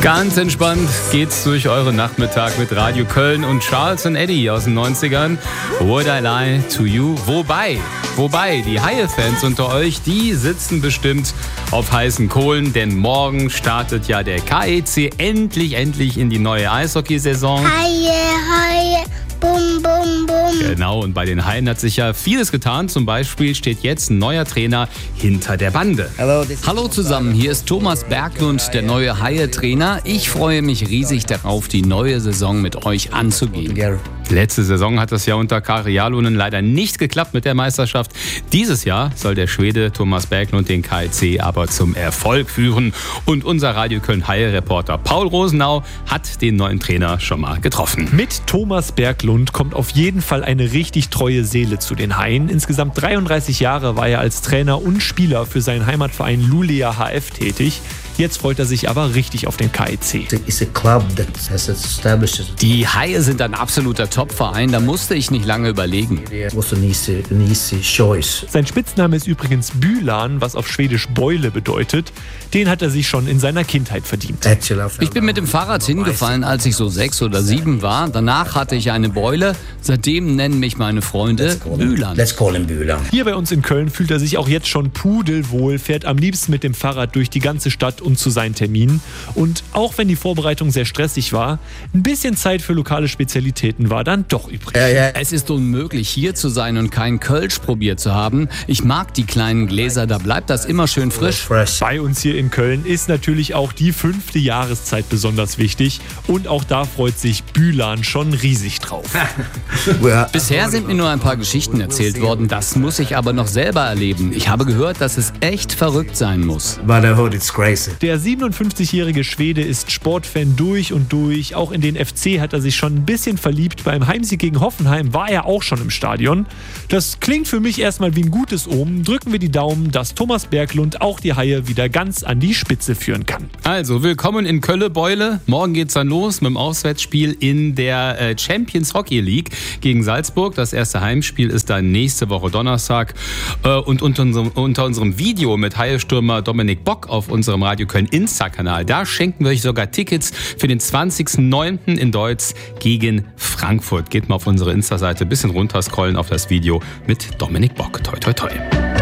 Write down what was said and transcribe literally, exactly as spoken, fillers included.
Ganz entspannt geht's durch euren Nachmittag mit Radio Köln und Charles und Eddie aus den neunzigern. Would I lie to you? Wobei, wobei, die Haie-Fans unter euch, die sitzen bestimmt auf heißen Kohlen, denn morgen startet ja der K E C endlich, endlich in die neue Eishockeysaison. Haie, Haie, bum, bum, bum. Genau, und bei den Haien hat sich ja vieles getan. Zum Beispiel steht jetzt ein neuer Trainer hinter der Bande. Hallo zusammen, hier ist Thomas Berglund, der neue Haie-Trainer. Ich freue mich riesig darauf, die neue Saison mit euch anzugehen. Letzte Saison hat das ja unter Kari Jalonen leider nicht geklappt mit der Meisterschaft. Dieses Jahr soll der Schwede Thomas Berglund den K E C aber zum Erfolg führen. Und unser Radio Köln Haie-Reporter Paul Rosenau hat den neuen Trainer schon mal getroffen. Mit Thomas Berglund kommt auf jeden Fall eine richtig treue Seele zu den Haien. Insgesamt dreiunddreißig Jahre war er als Trainer und Spieler für seinen Heimatverein Luleå H F tätig. Jetzt freut er sich aber richtig auf den K E C. Die Haie sind ein absoluter Top-Verein, da musste ich nicht lange überlegen. Sein Spitzname ist übrigens Bülan, was auf Schwedisch Beule bedeutet. Den hat er sich schon in seiner Kindheit verdient. Ich bin mit dem Fahrrad hingefallen, als ich so sechs oder sieben war. Danach hatte ich eine Beule. Seitdem nennen mich meine Freunde Bülan. Hier bei uns in Köln fühlt er sich auch jetzt schon pudelwohl, fährt am liebsten mit dem Fahrrad durch die ganze Stadt und zu seinen Terminen. Und auch wenn die Vorbereitung sehr stressig war, ein bisschen Zeit für lokale Spezialitäten war dann doch übrig. Ja, ja. Es ist unmöglich, hier zu sein und keinen Kölsch probiert zu haben. Ich mag die kleinen Gläser, da bleibt das immer schön frisch. Bei uns hier in Köln ist natürlich auch die fünfte Jahreszeit besonders wichtig. Und auch da freut sich Bülan schon riesig drauf. Bisher sind mir nur ein paar Geschichten erzählt worden. Das muss ich aber noch selber erleben. Ich habe gehört, dass es echt verrückt sein muss. Der siebenundfünfzigjährige Schwede ist Sportfan durch und durch. Auch in den F C hat er sich schon ein bisschen verliebt. Beim Heimsieg gegen Hoffenheim war er auch schon im Stadion. Das klingt für mich erstmal wie ein gutes Omen. Drücken wir die Daumen, dass Thomas Berglund auch die Haie wieder ganz an die Spitze führen kann. Also, willkommen in Kölle-Beule. Morgen geht's dann los mit dem Auswärtsspiel in der Champions Hockey League gegen Salzburg. Das erste Heimspiel ist dann nächste Woche Donnerstag. Und unter unserem, unter unserem Video mit Haie-Stürmer Dominik Bock auf unserem Radio Köln Insta-Kanal, da schenken wir euch sogar Tickets für den zwanzigsten neunten in Deutz gegen Frankfurt. Geht mal auf unsere Insta-Seite, ein bisschen runterscrollen auf das Video mit Dominik Bock. Toi, toi, toi.